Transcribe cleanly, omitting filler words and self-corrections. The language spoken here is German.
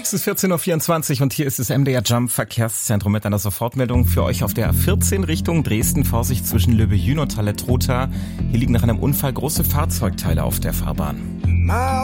Es ist 14.24 Uhr und hier ist das MDR Jump Verkehrszentrum mit einer Sofortmeldung für euch auf der A14 Richtung Dresden. Vorsicht zwischen Löbejün und Halle-Trotha. Hier liegen nach einem Unfall große Fahrzeugteile auf der Fahrbahn.